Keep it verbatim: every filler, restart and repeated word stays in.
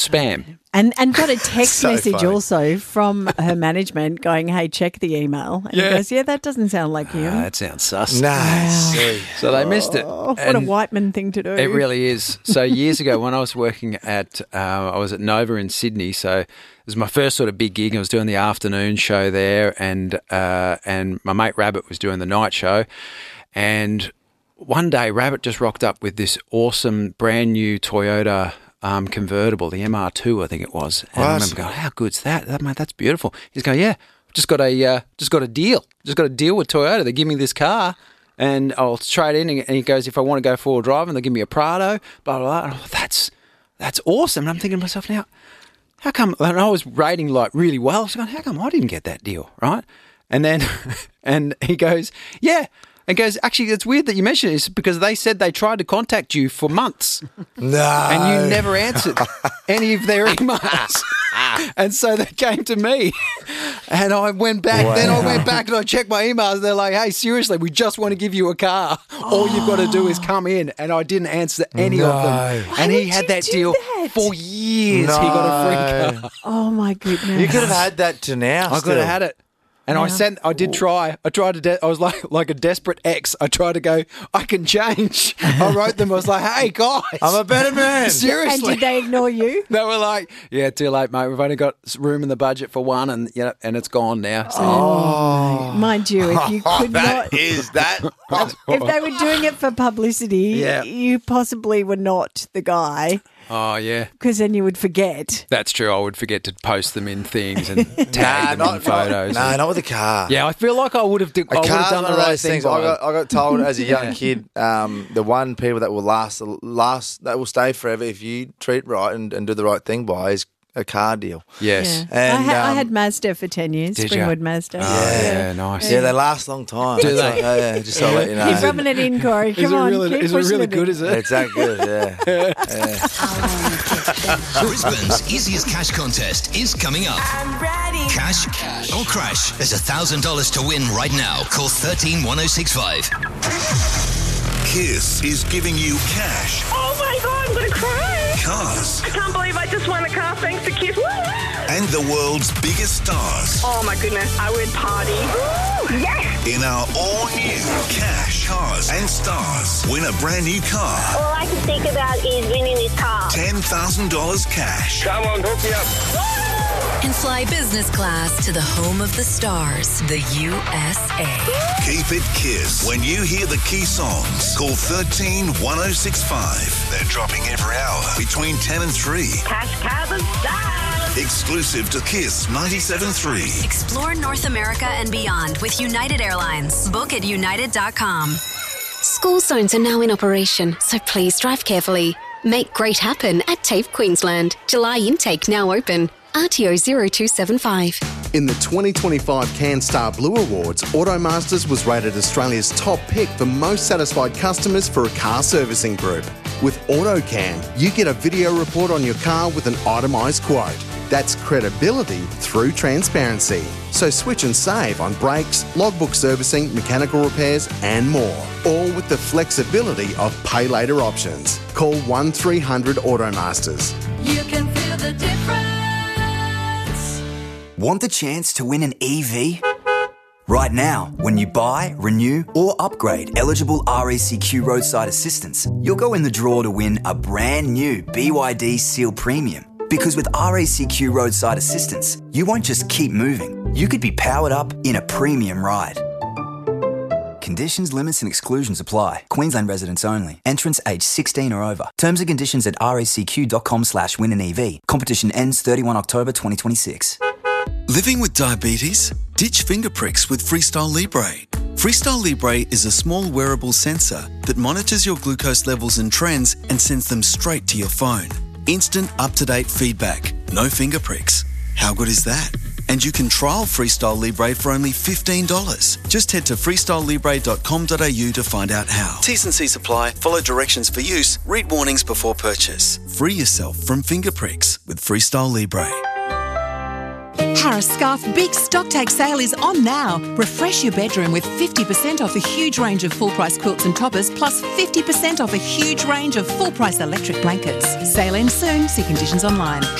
spam. And and got a text So message funny. also from her management going, hey, check the email. And Yeah. he goes, yeah, that doesn't sound like him. Ah, that sounds sus. Nice. So they missed it. Oh, what a And Whiteman thing to do. It really is. So years ago when I was working at, uh, I was at Nova in Sydney, so it was my first sort of big gig. I was doing the afternoon show there, and uh, and my mate Rabbit was doing the night show. And one day Rabbit just rocked up with this awesome brand new Toyota um, convertible, the M R two, I think it was. And I What? remember going, how good's that? That mate, that's beautiful. He's going, yeah, just got a uh, just got a deal. Just got a deal with Toyota. They give me this car. And I'll trade in, and he goes, if I want to go four-wheel drive, and they'll give me a Prado, blah, blah, blah. And I'm like, that's, that's awesome. And I'm thinking to myself now, how come, and I was rating like really well. I was going, how come I didn't get that deal, right? And then, and he goes, yeah. And goes, actually, it's weird that you mentioned this because they said they tried to contact you for months. No. And you never answered any of their emails. And so they came to me, and I went back. Wow. Then I went back and I checked my emails. They're like, hey, seriously, we just want to give you a car. All you've got to do is come in. And I didn't answer any No. of them. Why and he would had you that do deal that? for years. He got a free No. car. Oh, my goodness. You could have had that to now. I could have had it. And I sent, I did try. I tried to, de- I was like like a desperate ex. I tried to go, I can change. I wrote them. I was like, hey, guys. I'm a better man. And Seriously. did they ignore you? They were like, yeah, too late, mate. We've only got room in the budget for one, and yeah, and it's gone now. So, Oh. Mind you, if you could not, That is that. if they were doing it for publicity, Yeah. you possibly were not the guy oh, yeah. because then you would forget. That's true. I would forget to post them in things and tag Nah, them in photos. No, not with a car. Yeah, I feel like I would have, do- I A would have car's done one the of right those thing. things. I by got, I got told as a young Yeah. kid, um, the one people that will last, last that will stay forever if you treat right and, and do the right thing by is a car deal. Yes. Yeah. And, I, ha- I um, had Mazda for ten years, Did ya? Springwood Mazda. Oh, yeah, nice. Yeah, they last a long time. Do they? Yeah, yeah, just so I'll let you know. Keep rubbing it in, Corey. Come Is it on, really, keep is it pushing really in. good, is it? It's that good, yeah. Brisbane's easiest cash contest is coming up. I'm ready. Cash, or crash. There's one thousand dollars to win right now. Call one three one oh six five. Kiss is giving you cash, Oh my God, I'm going to cry. cars, I can't believe I just won a car thanks to Kiss. Woo! and the world's biggest stars Oh my goodness, I would party. Woo! Yes! in our all-new Cash, Cars and Stars. Win a brand new car, All I can think about is winning this car. ten thousand dollars cash. Come on, hook me up. And fly business class to the home of the stars, the U S A. Keep it Kiss. When you hear the key songs, call one three one oh six five. They're dropping every hour between ten and three. Cash, cars and stars. Exclusive to Kiss ninety-seven point three. Explore North America and beyond with United Airlines. Book at united dot com. School zones are now in operation, so please drive carefully. Make great happen at TAFE Queensland. July intake now open. R T O zero two seven five. In the twenty twenty-five CanStar Blue Awards, Automasters was rated Australia's top pick for most satisfied customers for a car servicing group. With AutoCam, you get a video report on your car with an itemised quote. That's credibility through transparency. So switch and save on brakes, logbook servicing, mechanical repairs and more. All with the flexibility of pay later options. Call one three hundred Automasters. You can feel the difference. Want the chance to win an E V? Right now, when you buy, renew or upgrade eligible R A C Q roadside assistance, you'll go in the draw to win a brand new B Y D Seal Premium. Because with R A C Q roadside assistance, you won't just keep moving, you could be powered up in a premium ride. Conditions, limits and exclusions apply. Queensland residents only. Entrants aged sixteen or over. Terms and conditions at racq.com slash win an EV. Competition ends thirty-first of October twenty twenty-six. Living with diabetes? Ditch finger pricks with Freestyle Libre. Freestyle Libre is a small wearable sensor that monitors your glucose levels and trends and sends them straight to your phone. Instant, up-to-date feedback. No finger pricks. How good is that? And you can trial Freestyle Libre for only fifteen dollars. Just head to freestyle libre dot com dot a u to find out how. T's and C's apply. Follow directions for use. Read warnings before purchase. Free yourself from finger pricks with Freestyle Libre. Harris Scarf Big Stocktake Sale is on now. Refresh your bedroom with fifty percent off a huge range of full-price quilts and toppers, plus fifty percent off a huge range of full-price electric blankets. Sale ends soon. See conditions online.